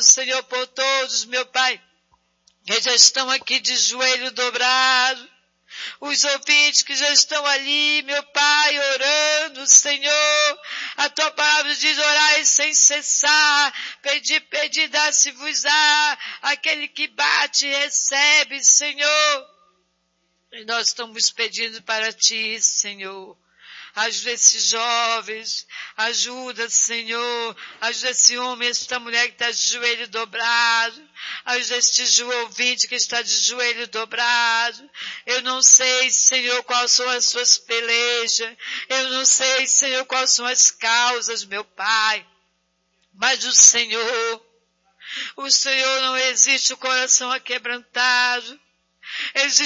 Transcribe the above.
Senhor, por todos, meu Pai, que já estão aqui de joelho dobrado. Os ouvintes que já estão ali, meu Pai, orando, Senhor. A Tua palavra diz: orai sem cessar, pedir, dá-se-vos-á. Aquele que bate, recebe, Senhor. E nós estamos pedindo para Ti, Senhor. Ajuda esses jovens, ajuda, Senhor, ajuda esse homem, esta mulher que está de joelho dobrado, ajuda este ouvinte que está de joelho dobrado. Eu não sei, Senhor, quais são as suas pelejas, eu não sei, Senhor, quais são as causas, meu Pai, mas o Senhor não existe o coração aquebrantado, existe